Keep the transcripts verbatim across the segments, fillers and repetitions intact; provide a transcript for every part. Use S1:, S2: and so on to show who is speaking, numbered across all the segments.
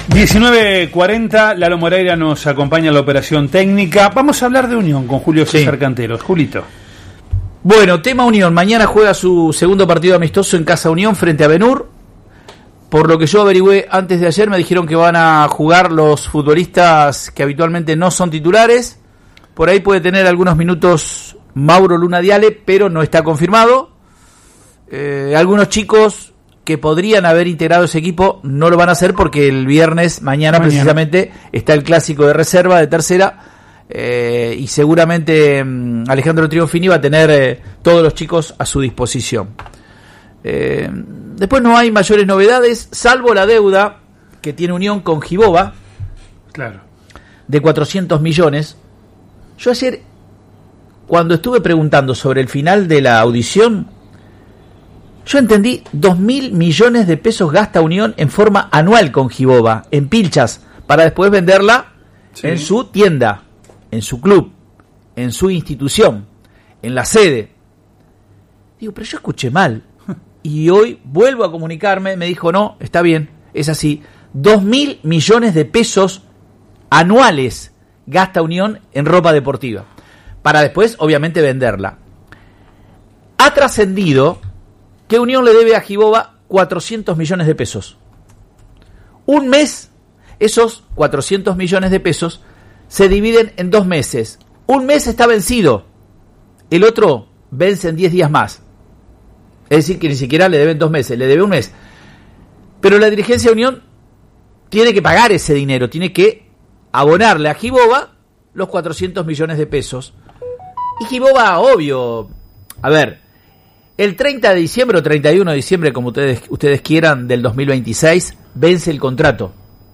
S1: diecinueve cuarenta, Lalo Moreira nos acompaña en la operación técnica. Vamos a hablar de Unión con Julio César sí. Canteros. Julito.
S2: Bueno, tema Unión. Mañana juega su segundo partido amistoso en Casa Unión frente a Benur. Por lo que yo averigüé antes de ayer, me dijeron que van a jugar los futbolistas que habitualmente no son titulares. Por ahí puede tener algunos minutos Mauro Luna Diale, pero no está confirmado. Eh, algunos chicos que podrían haber integrado ese equipo no lo van a hacer porque el viernes, mañana, mañana. precisamente, está el clásico de reserva de tercera. Eh, y seguramente um, Alejandro Triunfini va a tener eh, todos los chicos a su disposición. Eh, después no hay mayores novedades, salvo la deuda que tiene Unión con Giboba,
S1: claro,
S2: de cuatrocientos millones. Yo ayer, cuando estuve preguntando sobre el final de la audición, yo entendí dos mil millones de pesos gasta Unión en forma anual con Giboba, en pilchas, para después venderla sí. en su tienda, en su club, en su institución, en la sede. Digo, pero yo escuché mal. Y hoy vuelvo a comunicarme, me dijo, no, está bien, es así. Dos mil millones de pesos anuales gasta Unión en ropa deportiva, para después, obviamente, venderla. Ha trascendido que Unión le debe a Giboba cuatrocientos millones de pesos. Un mes, esos cuatrocientos millones de pesos se dividen en dos meses. Un mes está vencido, el otro vence en diez días más. Es decir, que ni siquiera le deben dos meses, le debe un mes. Pero la dirigencia de Unión tiene que pagar ese dinero, tiene que abonarle a Giboba los cuatrocientos millones de pesos. Y Giboba, obvio, a ver, el treinta de diciembre o treinta y uno de diciembre, como ustedes, ustedes quieran, del dos mil veintiséis, vence el contrato.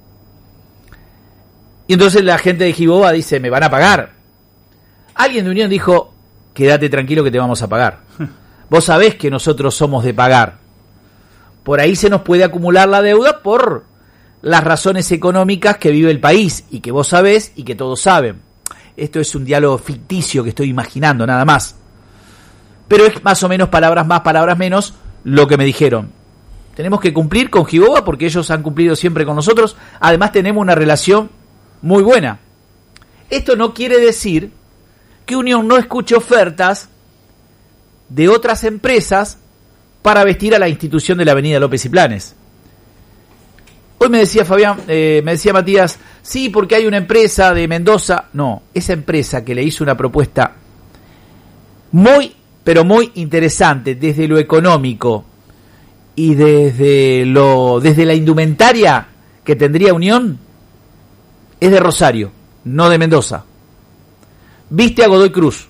S2: Y entonces la gente de Giboba dice, me van a pagar. Alguien de Unión dijo, quédate tranquilo que te vamos a pagar. Vos sabés que nosotros somos de pagar. Por ahí se nos puede acumular la deuda por las razones económicas que vive el país y que vos sabés y que todos saben. Esto es un diálogo ficticio que estoy imaginando, nada más. Pero es más o menos palabras más, palabras menos lo que me dijeron. Tenemos que cumplir con Giboba porque ellos han cumplido siempre con nosotros. Además tenemos una relación muy buena. Esto no quiere decir que Unión no escuche ofertas de otras empresas para vestir a la institución de la Avenida López y Planes. Hoy me decía Fabián, eh, me decía Matías, sí, porque hay una empresa de Mendoza. No, esa empresa que le hizo una propuesta muy, pero muy interesante desde lo económico y desde lo, desde la indumentaria que tendría Unión, es de Rosario, no de Mendoza. Viste a Godoy Cruz.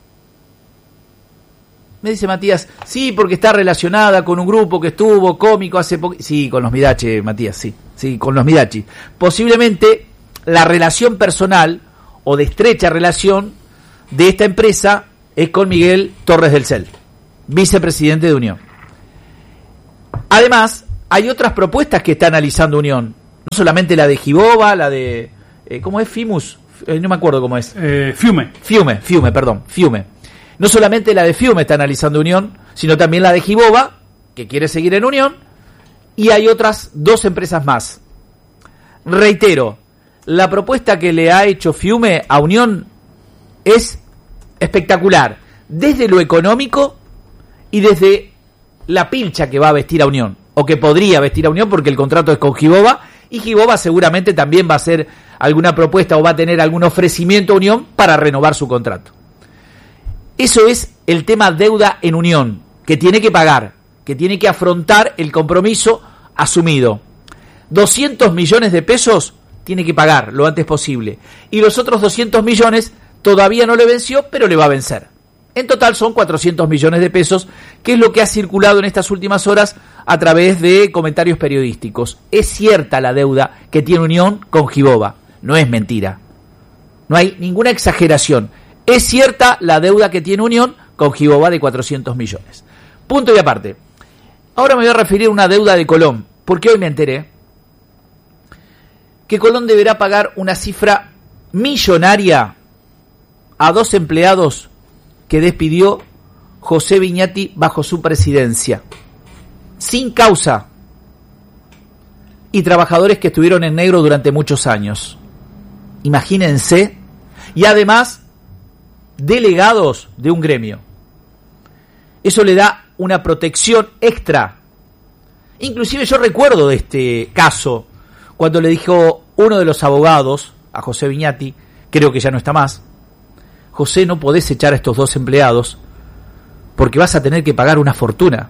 S2: Me dice Matías, sí, porque está relacionada con un grupo que estuvo cómico hace poco. Sí, con los Midachi, Matías, sí, sí, con los Midachi. Posiblemente la relación personal o de estrecha relación de esta empresa es con Miguel Torres del Cel, vicepresidente de Unión. Además, hay otras propuestas que está analizando Unión, no solamente la de Giboba, la de, eh, ¿cómo es? Fimus, eh, no me acuerdo cómo es.
S1: Eh, Fiume.
S2: Fiume, Fiume, perdón, Fiume. No solamente la de Fiume está analizando Unión, sino también la de Giboba, que quiere seguir en Unión, y hay otras dos empresas más. Reitero, la propuesta que le ha hecho Fiume a Unión es espectacular, desde lo económico y desde la pilcha que va a vestir a Unión, o que podría vestir a Unión porque el contrato es con Giboba, y Giboba seguramente también va a hacer alguna propuesta o va a tener algún ofrecimiento a Unión para renovar su contrato. Eso es el tema deuda en Unión, que tiene que pagar, que tiene que afrontar el compromiso asumido. doscientos millones de pesos tiene que pagar lo antes posible. Y los otros doscientos millones todavía no le venció, pero le va a vencer. En total son cuatrocientos millones de pesos, que es lo que ha circulado en estas últimas horas a través de comentarios periodísticos. Es cierta la deuda que tiene Unión con Giboba, no es mentira. No hay ninguna exageración. Es cierta la deuda que tiene Unión con Giboba de cuatrocientos millones. Punto y aparte. Ahora me voy a referir a una deuda de Colón, porque hoy me enteré que Colón deberá pagar una cifra millonaria a dos empleados que despidió José Viñati bajo su presidencia, sin causa. y trabajadores que estuvieron en negro durante muchos años. Imagínense, y además delegados de un gremio. Eso le da una protección extra. Inclusive yo recuerdo de este caso, cuando le dijo uno de los abogados a José Viñati, creo que ya no está más: José, no podés echar a estos dos empleados porque vas a tener que pagar una fortuna.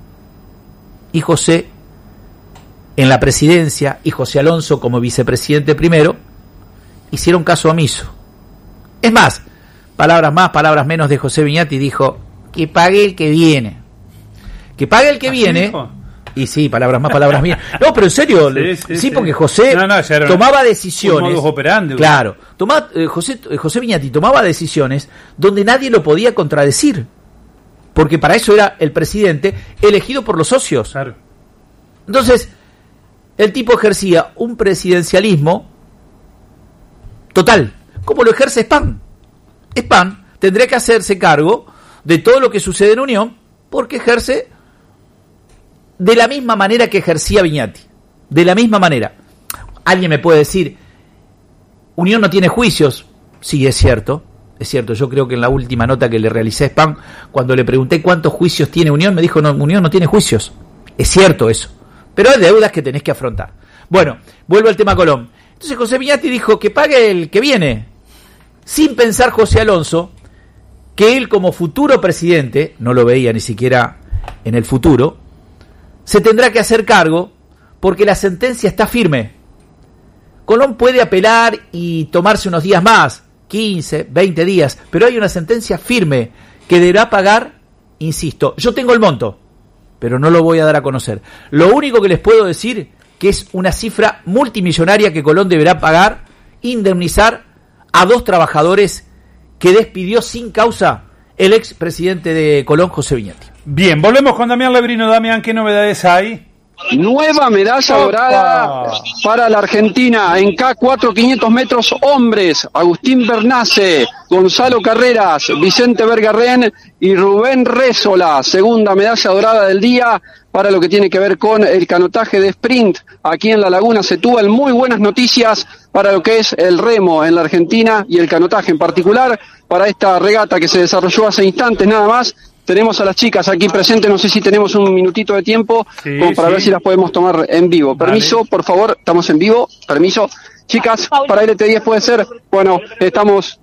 S2: Y José, en la presidencia, y José Alonso como vicepresidente primero, hicieron caso omiso. Es más, palabras más, palabras menos de José Viñati, dijo: que pague el que viene. Que pague el que viene. Dijo? Y sí, palabras más, palabras mías. No, pero en serio, sí, sí, sí, sí porque José no, no, tomaba decisiones. Operandi, claro, tomaba, eh, José, eh, José Viñati tomaba decisiones donde nadie lo podía contradecir. Porque para eso era el presidente elegido por los socios. Claro. Entonces, el tipo ejercía un presidencialismo total, como lo ejerce Spahn. Spahn tendría que hacerse cargo de todo lo que sucede en Unión, porque ejerce de la misma manera que ejercía Viñati. De la misma manera. Alguien me puede decir, Unión no tiene juicios. Sí, es cierto. Es cierto, yo creo que en la última nota que le realicé a Spahn, cuando le pregunté cuántos juicios tiene Unión, me dijo, no, Unión no tiene juicios. Es cierto eso. Pero hay deudas que tenés que afrontar. Bueno, vuelvo al tema Colón. Entonces José Viñati dijo que pague el que viene. Sin pensar José Alonso que él como futuro presidente, no lo veía ni siquiera en el futuro, se tendrá que hacer cargo porque la sentencia está firme. Colón puede apelar y tomarse unos días más, quince, veinte días, pero hay una sentencia firme que deberá pagar, insisto, yo tengo el monto, pero no lo voy a dar a conocer. Lo único que les puedo decir que es una cifra multimillonaria que Colón deberá pagar, indemnizar a dos trabajadores que despidió sin causa el ex presidente de Colón, José Viñati.
S1: Bien, volvemos con Damián Lebrino. Damián, ¿qué novedades hay?
S3: Nueva medalla dorada para la Argentina en K cuatro quinientos metros hombres. Agustín Bernace, Gonzalo Carreras, Vicente Vergarren y Rubén Rézola. Segunda medalla dorada del día para lo que tiene que ver con el canotaje de sprint aquí en La Laguna Setúbal. Muy buenas noticias para lo que es el remo en la Argentina y el canotaje en particular para esta regata que se desarrolló hace instantes nada más. Tenemos a las chicas aquí presentes, no sé si tenemos un minutito de tiempo sí, como para sí. ver si las podemos tomar en vivo. Permiso, vale. Por favor, estamos en vivo, permiso. Chicas, para L T diez puede ser, bueno, estamos...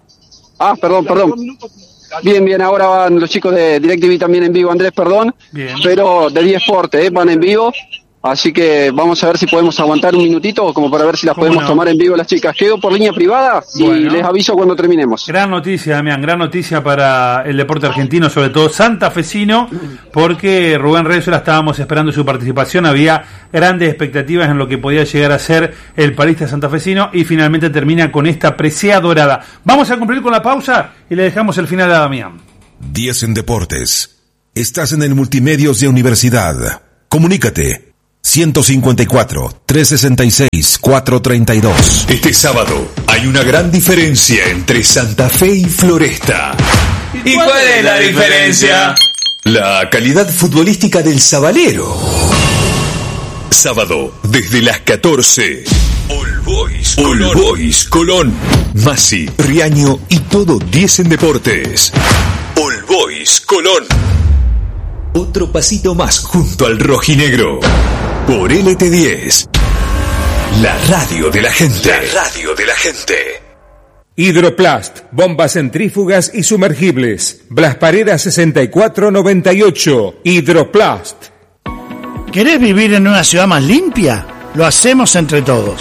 S3: Ah, perdón, perdón. Bien, bien, ahora van los chicos de DirecTV también en vivo, Andrés, perdón. Bien. Pero de diez Sport, ¿eh? Van en vivo. Así que vamos a ver si podemos aguantar un minutito como para ver si las podemos no? tomar en vivo las chicas. Quedo por línea privada y bueno. les aviso cuando terminemos.
S1: Gran noticia, Damián, gran noticia para el deporte argentino, sobre todo santafesino, porque Rubén Rézola estábamos esperando su participación, había grandes expectativas en lo que podía llegar a ser el palista santafesino y finalmente termina con esta presea dorada. Vamos a cumplir con la pausa y le dejamos el final a Damián.
S4: diez en Deportes. Estás en el Multimedios de Universidad. Comunícate. ciento cincuenta y cuatro, trescientos sesenta y seis, cuatrocientos treinta y dos.
S5: Este sábado hay una gran diferencia entre Santa Fe y Floresta.
S6: ¿Y cuál es la diferencia?
S5: La calidad futbolística del Sabalero. Sábado, desde las catorce. All Boys Colón. All Boys Colón. Masi, Riaño y todo diez en Deportes. All Boys Colón. Otro pasito más junto al rojinegro. Por L T diez. La radio de la gente. La radio de la gente.
S7: Hidroplast, bombas centrífugas y sumergibles. Blas Paredes sesenta y cuatro noventa y ocho. Hidroplast.
S8: ¿Querés vivir en una ciudad más limpia? Lo hacemos entre todos.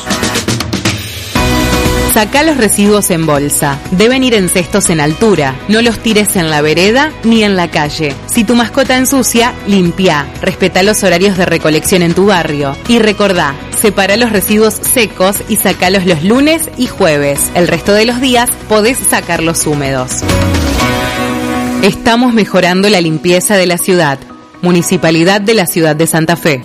S9: Sacá los residuos en bolsa. Deben ir en cestos en altura. No los tires en la vereda ni en la calle. Si tu mascota ensucia, limpia. Respeta los horarios de recolección en tu barrio. Y recordá, separa los residuos secos y sacalos los lunes y jueves. El resto de los días podés sacarlos húmedos. Estamos mejorando la limpieza de la ciudad. Municipalidad de la Ciudad de Santa Fe.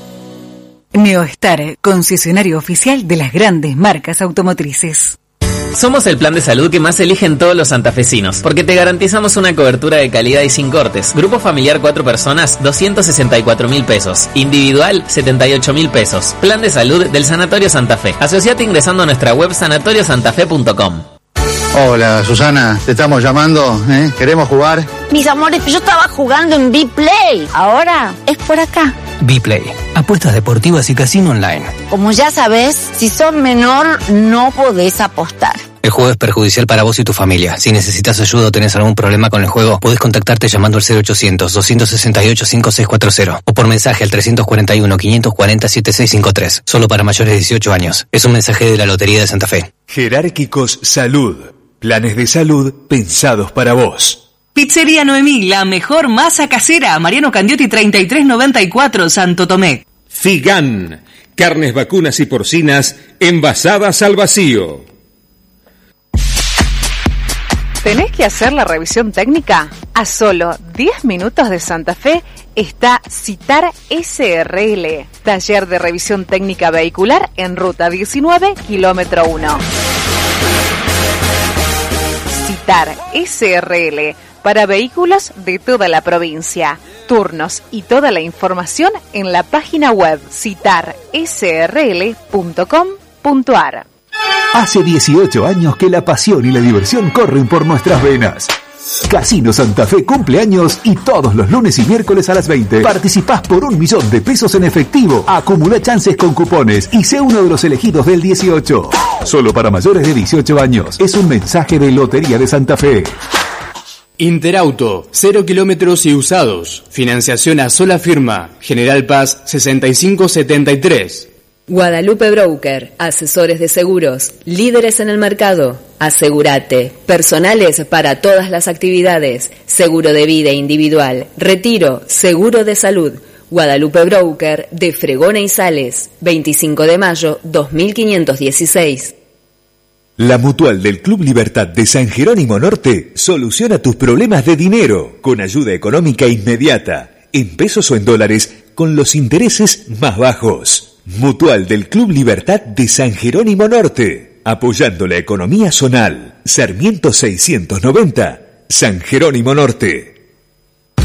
S10: Neostar, concesionario oficial de las grandes marcas automotrices. Somos el plan de salud que más eligen todos los santafesinos, porque te garantizamos una cobertura de calidad y sin cortes. Grupo familiar cuatro personas, doscientos sesenta y cuatro mil pesos. Individual, setenta y ocho mil pesos. Plan de salud del Sanatorio Santa Fe. Asociate ingresando a nuestra web sanatorio santa fe punto com.
S11: Hola, Susana, te estamos llamando, ¿eh? ¿Queremos jugar?
S12: Mis amores, yo estaba jugando en B-Play. Ahora es por acá.
S13: B-Play, apuestas deportivas y casino online.
S12: Como ya sabes, si sos menor, no podés apostar.
S13: El juego es perjudicial para vos y tu familia. Si necesitas ayuda o tenés algún problema con el juego, podés contactarte llamando al cero ochocientos, doscientos sesenta y ocho, cincuenta y seis cuarenta o por mensaje al trescientos cuarenta y uno, quinientos cuarenta, setenta y seis cincuenta y tres. Solo para mayores de dieciocho años. Es un mensaje de la Lotería de Santa Fe.
S5: Jerárquicos Salud. Planes de salud pensados para vos.
S14: Pizzería Noemí, la mejor masa casera. Mariano Candiotti treinta y tres noventa y cuatro, Santo Tomé.
S7: Figan. Carnes vacunas y porcinas envasadas al vacío.
S15: ¿Tenés que hacer la revisión técnica? A solo diez minutos de Santa Fe está Citar S R L, taller de revisión técnica vehicular en ruta diecinueve, kilómetro uno. Citar S R L, para vehículos de toda la provincia. Turnos y toda la información en la página web citar s r l punto com punto a r.
S16: Hace dieciocho años que la pasión y la diversión corren por nuestras venas. Casino Santa Fe cumple años y todos los lunes y miércoles a las veinte participás por un millón de pesos en efectivo. Acumula chances con cupones y sé uno de los elegidos del dieciocho. Solo para mayores de dieciocho años. Es un mensaje de Lotería de Santa Fe.
S17: Interauto, cero kilómetros y usados. Financiación a sola firma. General Paz sesenta y cinco setenta y tres.
S18: Guadalupe Broker, asesores de seguros, líderes en el mercado. Asegúrate, personales para todas las actividades, seguro de vida individual, retiro, seguro de salud. Guadalupe Broker de Fregona y Sales, veinticinco de mayo dos mil quinientos dieciséis.
S5: La Mutual del Club Libertad de San Jerónimo Norte soluciona tus problemas de dinero con ayuda económica inmediata, en pesos o en dólares, con los intereses más bajos. Mutual del Club Libertad de San Jerónimo Norte, apoyando la economía zonal. Sarmiento seiscientos noventa, San Jerónimo Norte.